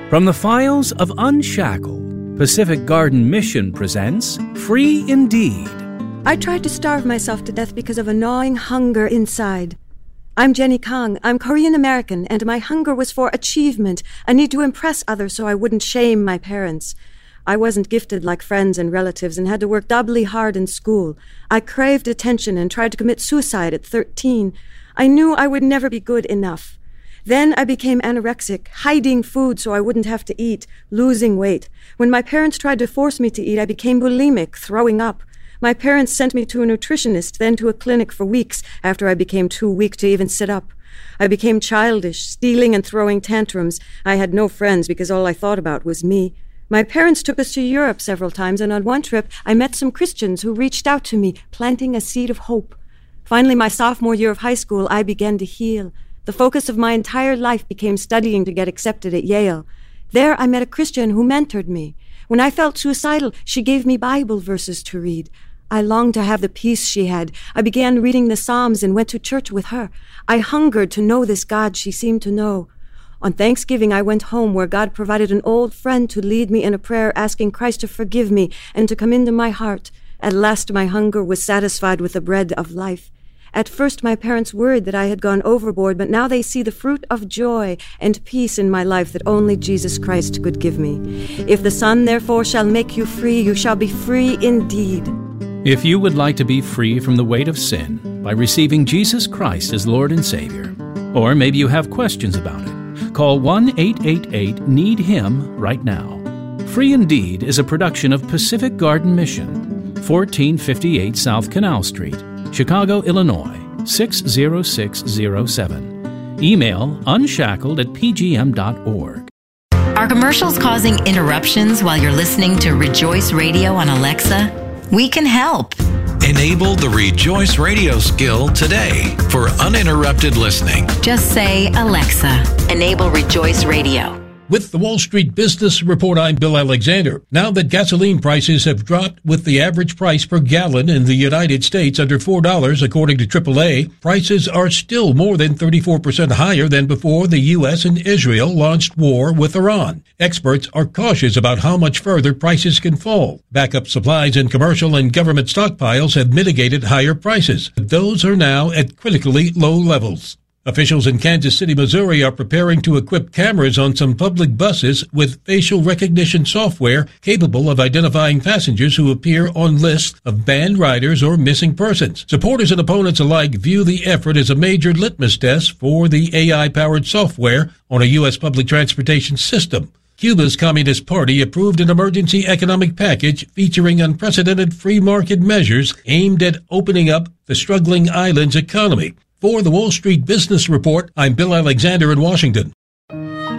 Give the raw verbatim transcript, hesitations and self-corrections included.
From the files of Unshackled, Pacific Garden Mission presents Free Indeed. I tried to starve myself to death because of a gnawing hunger inside. I'm Jenny Kang. I'm Korean American, and my hunger was for achievement, a need to impress others so I wouldn't shame my parents. I wasn't gifted like friends and relatives and had to work doubly hard in school. I craved attention and tried to commit suicide at thirteen. I knew I would never be good enough. Then I became anorexic, hiding food so I wouldn't have to eat, losing weight. When my parents tried to force me to eat, I became bulimic, throwing up. My parents sent me to a nutritionist, then to a clinic for weeks after I became too weak to even sit up. I became childish, stealing and throwing tantrums. I had no friends because all I thought about was me. My parents took us to Europe several times, and on one trip, I met some Christians who reached out to me, planting a seed of hope. Finally, my sophomore year of high school, I began to heal. The focus of my entire life became studying to get accepted at Yale. There, I met a Christian who mentored me. When I felt suicidal, she gave me Bible verses to read. I longed to have the peace she had. I began reading the Psalms and went to church with her. I hungered to know this God she seemed to know. On Thanksgiving, I went home where God provided an old friend to lead me in a prayer asking Christ to forgive me and to come into my heart. At last, my hunger was satisfied with the bread of life. At first, my parents worried that I had gone overboard, but now they see the fruit of joy and peace in my life that only Jesus Christ could give me. If the Son, therefore, shall make you free, you shall be free indeed. If you would like to be free from the weight of sin by receiving Jesus Christ as Lord and Savior, or maybe you have questions about it, call one eight eight eight, need him right now. Free Indeed is a production of Pacific Garden Mission, fourteen fifty-eight South Canal Street, Chicago, Illinois, six zero six zero seven. Email unshackled at p g m dot org. Are commercials causing interruptions while you're listening to Rejoice Radio on Alexa? We can help. Enable the Rejoice Radio skill today for uninterrupted listening. Just say, Alexa, enable Rejoice Radio. With the Wall Street Business Report, I'm Bill Alexander. Now that gasoline prices have dropped with the average price per gallon in the United States under four dollars, according to triple A, prices are still more than thirty-four percent higher than before the U S and Israel launched war with Iran. Experts are cautious about how much further prices can fall. Backup supplies in commercial and government stockpiles have mitigated higher prices, but those are now at critically low levels. Officials in Kansas City, Missouri are preparing to equip cameras on some public buses with facial recognition software capable of identifying passengers who appear on lists of banned riders or missing persons. Supporters and opponents alike view the effort as a major litmus test for the A I-powered software on a U S public transportation system. Cuba's Communist Party approved an emergency economic package featuring unprecedented free market measures aimed at opening up the struggling island's economy. For the Wall Street Business Report, I'm Bill Alexander in Washington.